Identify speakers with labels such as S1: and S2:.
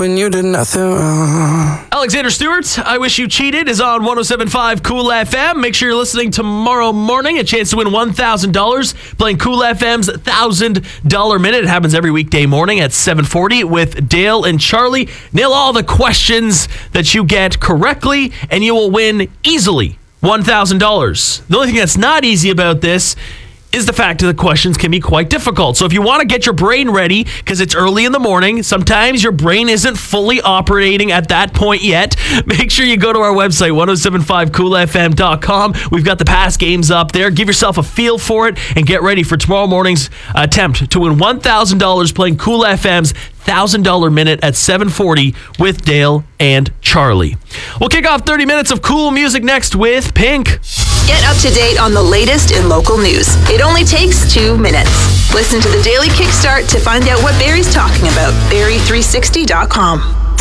S1: when you did nothing wrong.
S2: Alexander Stewart, I Wish You Cheated is on 107.5 Cool FM. Make sure you're listening tomorrow morning. A chance to win $1,000 playing Cool FM's $1,000 Minute. It happens every weekday morning at 7:40 with Dale and Charlie. Nail all the questions that you get correctly, and you will win easily $1,000. The only thing that's not easy about this is the fact that the questions can be quite difficult. So if you want to get your brain ready, because it's early in the morning, sometimes your brain isn't fully operating at that point yet, make sure you go to our website, 1075coolfm.com. We've got the past games up there. Give yourself a feel for it and get ready for tomorrow morning's attempt to win $1,000 playing Cool FM's $1,000 Minute at 7:40 with Dale and Charlie. We'll kick off 30 minutes of cool music next with Pink.
S3: Get up to date on the latest in local news. It only takes 2 minutes. Listen to the Daily Kickstart to find out what Barrie's talking about. Barrie360.com.